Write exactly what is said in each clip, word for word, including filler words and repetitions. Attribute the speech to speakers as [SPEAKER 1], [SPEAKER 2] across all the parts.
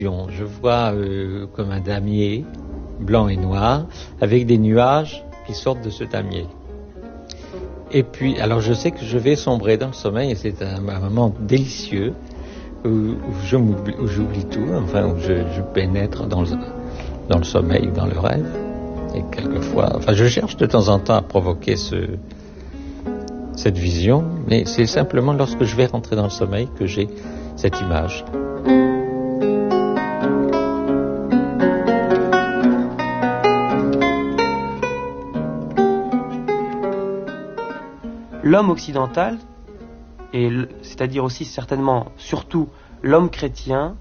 [SPEAKER 1] Je vois euh, comme un damier blanc et noir avec des nuages qui sortent de ce damier. Et puis, alors je sais que je vais sombrer dans le sommeil et c'est un, un moment délicieux où, où, je m'oublie, où j'oublie tout, enfin où je, je pénètre dans le, dans le sommeil, dans le rêve. Et quelquefois, enfin je cherche de temps en temps à provoquer ce, cette vision, mais c'est simplement lorsque je vais rentrer dans le sommeil que j'ai cette image.
[SPEAKER 2] L'homme occidental, et c'est-à-dire aussi certainement, surtout l'homme chrétien,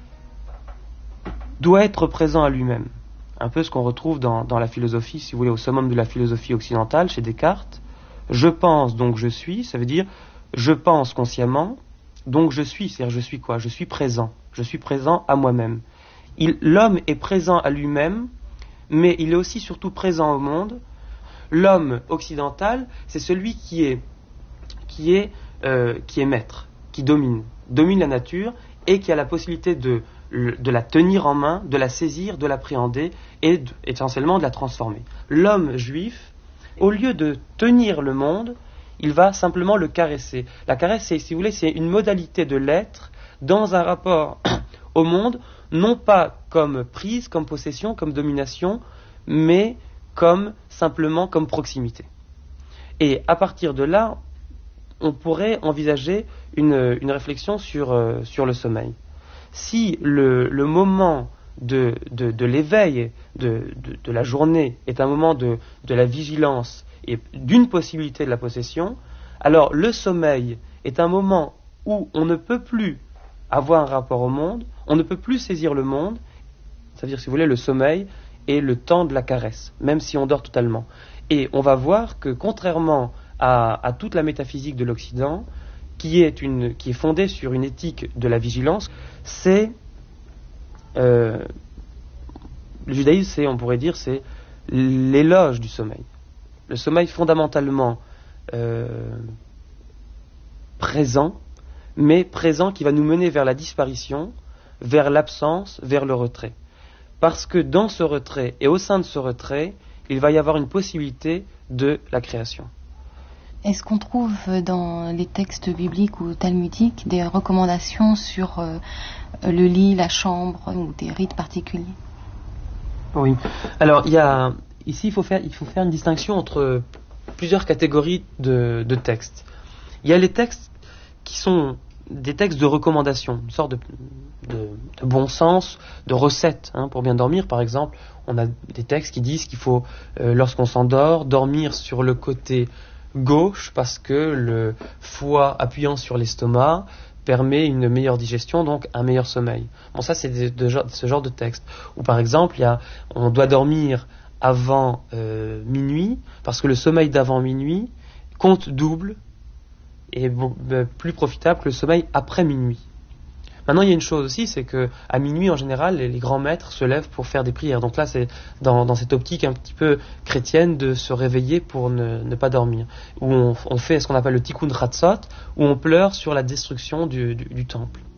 [SPEAKER 2] doit être présent à lui-même. Un peu ce qu'on retrouve dans, dans la philosophie, si vous voulez, au summum de la philosophie occidentale, chez Descartes. Je pense, donc je suis, ça veut dire je pense consciemment, donc je suis, c'est-à-dire je suis quoi ? Je suis présent, je suis présent à moi-même. Il, l'homme est présent à lui-même, mais il est aussi surtout présent au monde. L'homme occidental, c'est celui qui est, qui est, euh, qui est maître, qui domine, domine la nature et qui a la possibilité de, de la tenir en main, de la saisir, de l'appréhender et de, essentiellement de la transformer. L'homme juif, au lieu de tenir le monde, il va simplement le caresser. La caresse, c'est, si vous voulez, c'est une modalité de l'être dans un rapport au monde, non pas comme prise, comme possession, comme domination, mais comme simplement comme proximité. Et à partir de là, on pourrait envisager une, une réflexion sur, euh, sur le sommeil. Si le, le moment de, de, de l'éveil de, de, de la journée est un moment de, de la vigilance et d'une possibilité de la possession, alors le sommeil est un moment où on ne peut plus avoir un rapport au monde, on ne peut plus saisir le monde, c'est-à-dire, si vous voulez, le sommeil et le temps de la caresse, même si on dort totalement. Et on va voir que, contrairement à, à toute la métaphysique de l'Occident, qui est, une, qui est fondée sur une éthique de la vigilance, c'est... Euh, le judaïsme, c'est, on pourrait dire, c'est l'éloge du sommeil. Le sommeil fondamentalement euh, présent, mais présent qui va nous mener vers la disparition, vers l'absence, vers le retrait. Parce que dans ce retrait, et au sein de ce retrait, il va y avoir une possibilité de la création.
[SPEAKER 3] Est-ce qu'on trouve dans les textes bibliques ou talmudiques des recommandations sur euh, le lit, la chambre, ou des rites particuliers ?
[SPEAKER 2] Oui. Alors, il y a, ici, il faut, faire, il faut faire une distinction entre plusieurs catégories de, de textes. Il y a les textes qui sont des textes de recommandation, une sorte de, de, de bon sens, de recettes, hein, pour bien dormir. Par exemple, on a des textes qui disent qu'il faut, euh, lorsqu'on s'endort, dormir sur le côté gauche parce que le foie appuyant sur l'estomac permet une meilleure digestion, donc un meilleur sommeil. Bon, ça, c'est de, de, de ce genre de texte. Ou par exemple, il y a, on doit dormir avant euh, minuit parce que le sommeil d'avant minuit compte double et bon, plus profitable que le sommeil après minuit. Maintenant, il y a une chose aussi, c'est que à minuit, en général, les, les grands maîtres se lèvent pour faire des prières. Donc là, c'est dans, dans cette optique un petit peu chrétienne de se réveiller pour ne, ne pas dormir. Où on, on fait ce qu'on appelle le tikkun chatzot, où on pleure sur la destruction du, du, du temple.